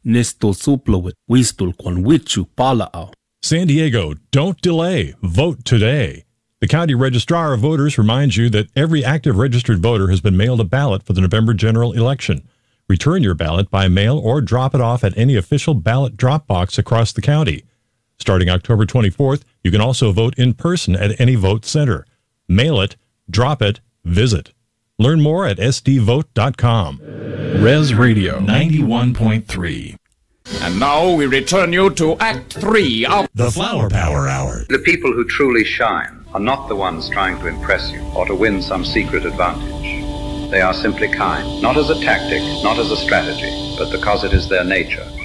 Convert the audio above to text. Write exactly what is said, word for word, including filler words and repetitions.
Nestul suplowit, wistul quan wichu pala'au. San Diego, don't delay. Vote today. The County Registrar of Voters reminds you that every active registered voter has been mailed a ballot for the November general election. Return your ballot by mail or drop it off at any official ballot drop box across the county. Starting October twenty-fourth, you can also vote in person at any vote center. Mail it, drop it, visit. Learn more at s d vote dot com. Res Radio ninety-one point three. And now we return you to Act Three of The Flower Power Hour. The people who truly shine are not the ones trying to impress you or to win some secret advantage. They are simply kind, not as a tactic, not as a strategy, but because it is their nature.